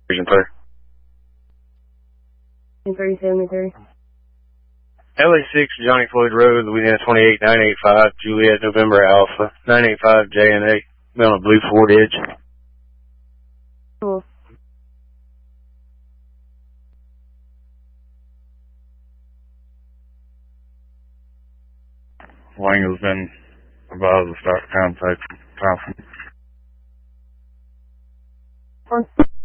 Region 3. 3073. LA6 Johnny Floyd Road, Louisiana 28985, Juliet November Alpha, 985 JNA. Be on a blue Ford Edge. Cool. Wing has been advised to start contact Thompson.